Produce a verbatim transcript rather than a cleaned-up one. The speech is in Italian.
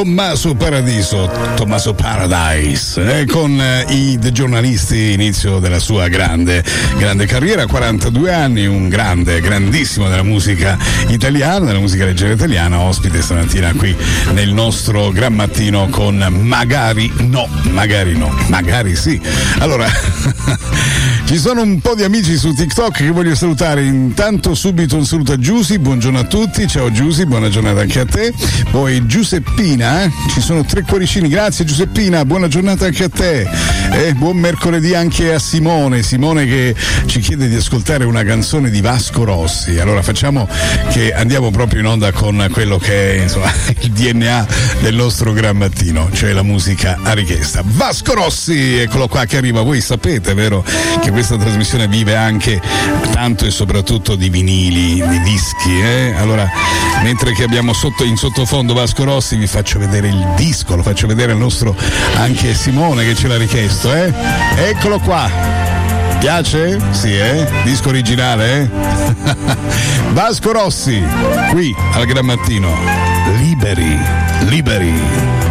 Tommaso Paradiso, Tommaso Paradise, eh, con eh, i The Giornalisti, inizio della sua grande, grande carriera, quarantadue anni, un grande, grandissimo della musica italiana, della musica leggera italiana, ospite stamattina qui nel nostro Gran Mattino con Magari no, magari no, magari sì. Allora, ci sono un po' di amici su TikTok che voglio salutare. Intanto subito un saluto a Giusy, buongiorno a tutti, ciao Giusy, buona giornata anche a te. Poi Giuseppina, eh? Ci sono tre cuoricini, grazie Giuseppina, buona giornata anche a te. Eh, buon mercoledì anche a Simone, Simone che ci chiede di ascoltare una canzone di Vasco Rossi. Allora facciamo che andiamo proprio in onda con quello che è, insomma, il D N A del nostro Gran Mattino, cioè la musica a richiesta. Vasco Rossi, eccolo qua che arriva. Voi sapete, vero, che questa trasmissione vive anche tanto e soprattutto di vinili, di dischi, eh? Allora, mentre che abbiamo sotto in sottofondo Vasco Rossi, vi faccio vedere il disco, lo faccio vedere al nostro anche Simone che ce l'ha richiesto, eh? Eccolo qua. Piace? Sì, eh? Disco originale, eh? Vasco Rossi, qui al Gran Mattino. Liberi, liberi.